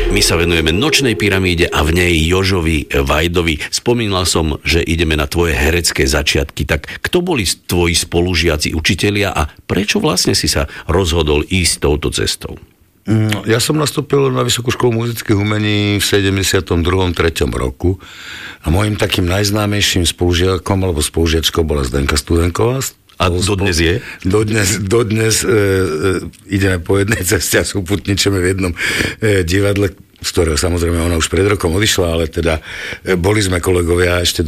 My sa venujeme Nočnej pyramíde a v nej Jožovi Vajdovi. Spomínal som, že ideme na tvoje herecké začiatky. Tak kto boli tvoji spolužiaci, učitelia a prečo vlastne si sa rozhodol ísť touto cestou? Ja som nastúpil na Vysokú školu muzických umení v 72. 3. roku a môjim takým najznámejším spolužiakom alebo spolužiačkou bola Zdenka Studenková. A dodnes je? Dodnes ideme po jednej ceste a súputničeme v jednom divadle, z ktorého samozrejme ona už pred rokom odišla, ale teda boli sme kolegovia ešte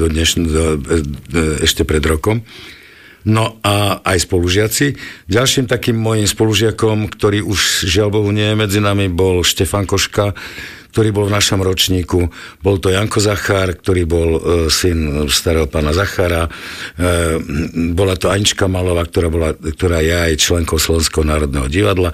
ešte pred rokom. No a aj spolužiaci. Ďalším takým môjim spolužiakom, ktorý už žiaľ Bohu nie je medzi nami, bol Štefan Koška, ktorý bol v našom ročníku. Bol to Janko Zachár, ktorý bol syn starého pána Zachara. Bola to Anička Malová, ktorá je aj členkou Slovenského národného divadla.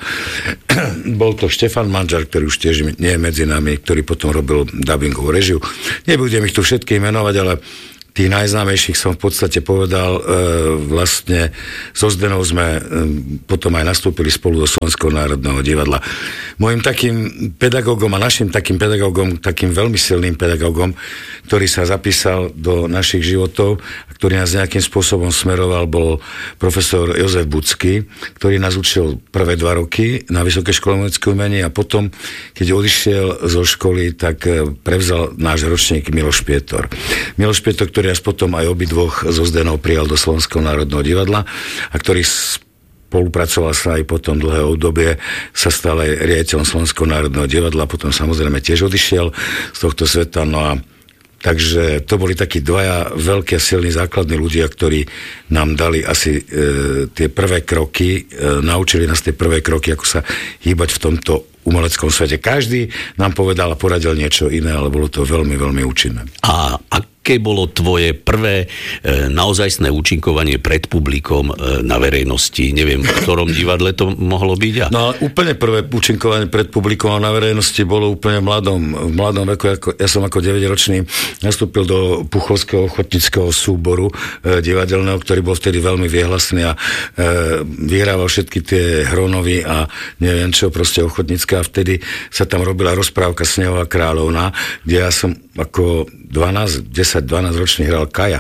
Bol to Štefan Manžar, ktorý už tiež nie je medzi nami, ktorý potom robil dabingovú režiu. Nebudem ich tu všetkých menovať, ale tých najznámejších som v podstate povedal, vlastne so Zdenou sme potom aj nastúpili spolu do Slovenského národného divadla. Mojím takým pedagógom a našim takým pedagógom, takým veľmi silným pedagógom, ktorý sa zapísal do našich životov a ktorý nás nejakým spôsobom smeroval, bol profesor Jozef Bucky, ktorý nás učil prvé 2 roky na Vysokej škole muzických umení a potom, keď odišiel zo školy, tak prevzal náš ročník Miloš Pietor. Miloš Pietor, ktorý nás potom aj obidvoch so Zdenou prijal do Slovenského národného divadla a ktorý spolupracoval sa aj potom dlhé obdobie, sa stal aj riaditeľom Slovenského národného divadla, potom samozrejme tiež odišiel z tohto sveta, no a takže to boli takí dvaja veľkí a silní základní ľudia, ktorí nám dali asi tie prvé kroky, naučili nás tie prvé kroky, ako sa hýbať v tomto umeleckom svete. Každý nám povedal a poradil niečo iné, ale bolo to veľmi, veľmi účinné. A aké bolo tvoje prvé naozajstné účinkovanie pred publikom na verejnosti? Neviem, v ktorom divadle to mohlo byť? No úplne prvé účinkovanie pred publikom a na verejnosti bolo úplne v mladom veku. Ja som ako 9-ročný nastúpil do Puchovského ochotnického súboru divadelného, ktorý bol vtedy veľmi viehlasný a vyhrával všetky tie hronovy a neviem čo, proste ochotnické. A vtedy sa tam robila rozprávka Snehová kráľovna, kde ja som ako 10-12 ročný hral Kaja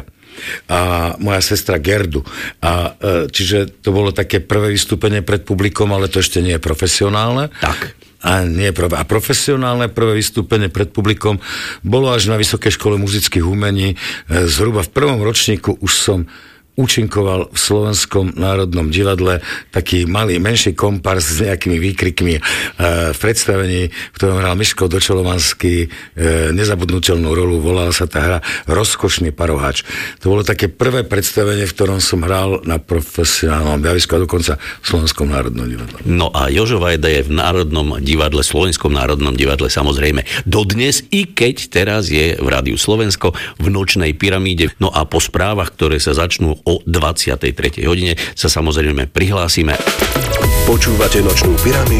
a moja sestra Gerdu. A čiže to bolo také prvé vystúpenie pred publikom, ale to ešte nie je profesionálne. Tak. A profesionálne prvé vystúpenie pred publikom bolo až na Vysokej škole muzických umení. Zhruba v prvom ročníku už som účinkoval v Slovenskom národnom divadle taký malý, menší kompárs s nejakými výkrikmi v predstavení, v ktorom hral Miško Dočelovanský nezabudnutelnú rolu, volala sa tá hra Rozkošný paroháč. To bolo také prvé predstavenie, v ktorom som hral na profesionálnom javisku a dokonca v Slovenskom národnom divadle. No a Jožo Vajda je v Národnom divadle, Slovenskom národnom divadle samozrejme dodnes, i keď teraz je v Rádiu Slovensko v Nočnej pyramíde. No a po správach, ktoré sa začnú o 23. hodine, sa samozrejme prihlásime. Počúvate Nočnú pyramídu